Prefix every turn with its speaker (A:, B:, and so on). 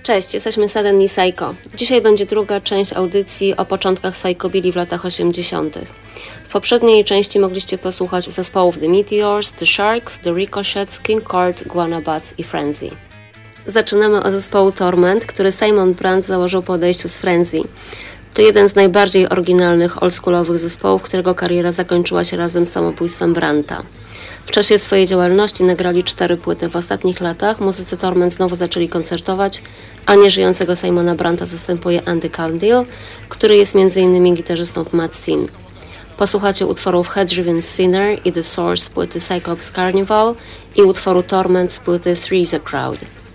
A: Cześć, jesteśmy Suddenly Psycho. Dzisiaj będzie druga część audycji o początkach psychobilly w latach 80. W poprzedniej części mogliście posłuchać zespołów The Meteors, The Sharks, The Ricochets, King Card, Guana Batz i Frenzy. Zaczynamy od zespołu Torment, który Simon Brand założył po odejściu z Frenzy. To jeden z najbardziej oryginalnych, oldschoolowych zespołów, którego kariera zakończyła się razem z samobójstwem Branta. W czasie swojej działalności nagrali 4 płyty. W ostatnich latach muzycy Torment znowu zaczęli koncertować, a nieżyjącego Simona Branta zastępuje Andy Candil, który jest m.in. gitarzystą w Mad Scene. Posłuchacie utworów Head Driven Sinner i The Source z płyty Cyclops Carnival i utworu Torment z płyty Three's a Crowd.